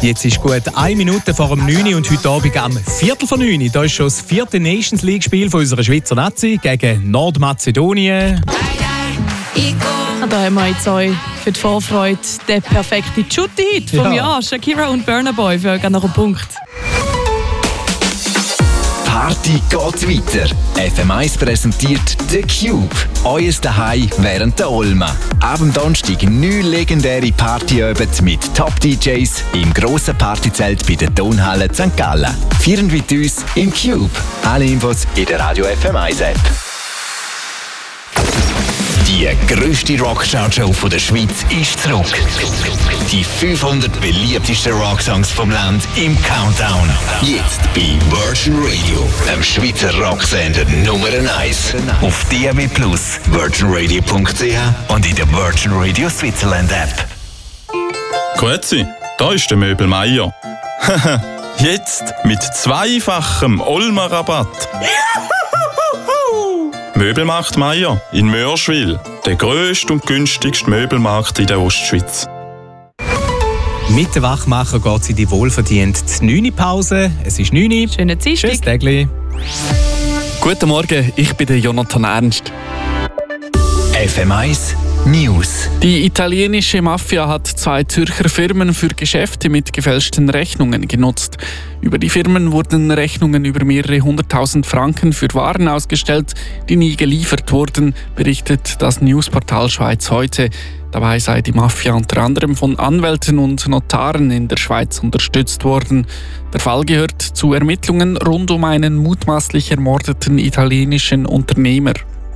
Jetzt ist gut 1 Minute vor dem 9 Uhr und heute Abend am 8:45. Da ist schon das 4. Nations League-Spiel von unserer Schweizer Nazi gegen Nordmazedonien. Und da haben wir jetzt euch für die Vorfreude den perfekten Schutti-Hit vom Jahr. Shakira und Burna Boy für noch einen Punkt. Party geht weiter. FM1 präsentiert «The Cube». Euer Daheim während der Olma. Am Donnerstag 9 legendäre Partyabende mit Top-DJs im grossen Partyzelt bei der Tonhalle St. Gallen. Feiern mit uns im Cube. Alle Infos in der Radio FM1-App. Die grösste Rockshow der Schweiz ist zurück. Die 500 beliebtesten Rocksongs vom Land im Countdown. Jetzt bei Virgin Radio, dem Schweizer Rocksender Nummer 1. Auf DAB+, virginradio.ch und in der Virgin Radio Switzerland App. Grüezi, da ist der Möbel Meier. Jetzt mit zweifachem Olma-Rabatt. Möbelmarkt Meier in Mörschwil, der grösste und günstigste Möbelmarkt in der Ostschweiz. Mit den Wachmacher geht es in die wohlverdiente 9-Pause. Es ist 9 Uhr. Schönen Dienstag. Tschüss, Tägli. Guten Morgen, ich bin der Jonathan Ernst. FM1 News. Die italienische Mafia hat 2 Zürcher Firmen für Geschäfte mit gefälschten Rechnungen genutzt. Über die Firmen wurden Rechnungen über mehrere 100.000 Franken für Waren ausgestellt, die nie geliefert wurden, berichtet das Newsportal Schweiz heute. Dabei sei die Mafia unter anderem von Anwälten und Notaren in der Schweiz unterstützt worden. Der Fall gehört zu Ermittlungen rund um einen mutmaßlich ermordeten italienischen Unternehmer.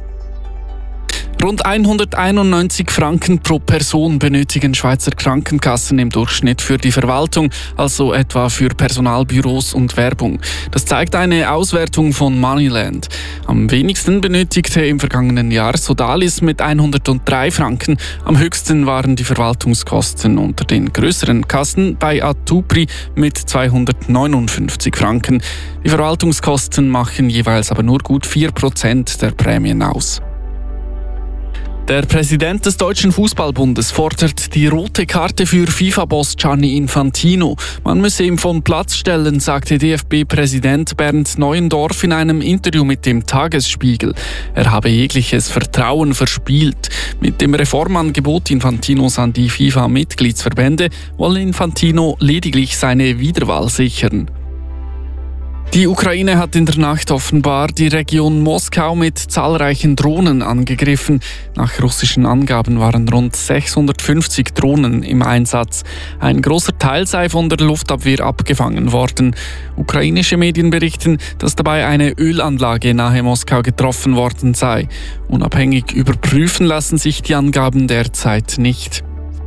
Rund 191 Franken pro Person benötigen Schweizer Krankenkassen im Durchschnitt für die Verwaltung, also etwa für Personalbüros und Werbung. Das zeigt eine Auswertung von Moneyland. Am wenigsten benötigte im vergangenen Jahr Sodalis mit 103 Franken. Am höchsten waren die Verwaltungskosten unter den größeren Kassen bei Atupri mit 259 Franken. Die Verwaltungskosten machen jeweils aber nur gut 4% der Prämien aus. Der Präsident des Deutschen Fußballbundes fordert die rote Karte für FIFA-Boss Gianni Infantino. Man müsse ihn vom Platz stellen, sagte DFB-Präsident Bernd Neuendorf in einem Interview mit dem Tagesspiegel. Er habe jegliches Vertrauen verspielt. Mit dem Reformangebot Infantinos an die FIFA-Mitgliedsverbände wolle Infantino lediglich seine Wiederwahl sichern. Die Ukraine hat in der Nacht offenbar die Region Moskau mit zahlreichen Drohnen angegriffen. Nach russischen Angaben waren rund 650 Drohnen im Einsatz. Ein großer Teil sei von der Luftabwehr abgefangen worden. Ukrainische Medien berichten, dass dabei eine Ölanlage nahe Moskau getroffen worden sei. Unabhängig überprüfen lassen sich die Angaben derzeit nicht.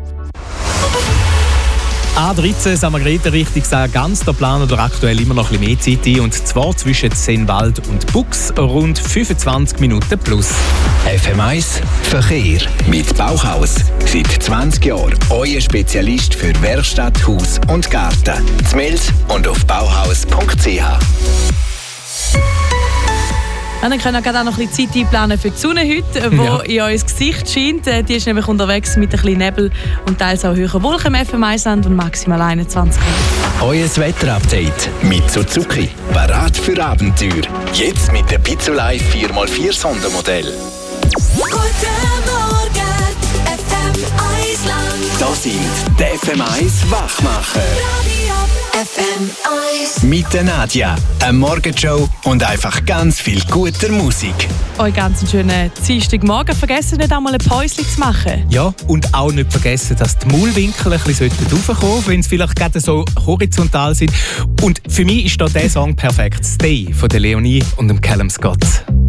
A13 St. Margrethe Richtung St. Ganz, da planen wir aktuell immer noch ein bisschen mehr Zeit ein, und zwar zwischen Sennwald und Bux rund 25 Minuten plus. FM1 Verkehr mit Bauhaus. Seit 20 Jahren euer Spezialist für Werkstatt, Haus und Garten. Z'Mels und auf bauhaus.ch. Ja, dann können wir gerade auch noch ein bisschen Zeit einplanen für die Sonne heute, die in euer Gesicht scheint. Die ist nämlich unterwegs mit ein bisschen Nebel und teils auch höheren Wolken im FM1-Land und maximal 21 Grad. Euer Wetterupdate mit Suzuki. Parat für Abenteuer. Jetzt mit dem Pizzolei 4x4 Sondermodell. Guten Morgen, FM1-Land. Das sind die FM1 Wachmacher. Radio FM1. Mit der Nadja, eine Morgenshow und einfach ganz viel guter Musik. Euch ganz einen schönen Dienstagmorgen. Vergesst nicht einmal ein Päuschen zu machen. Ja, und auch nicht vergessen, dass die Maulwinkel ein bisschen raufkommen sollten, wenn sie vielleicht gerade so horizontal sind. Und für mich ist da der Song perfekt. «Stay» von der Leonie und dem Callum Scott.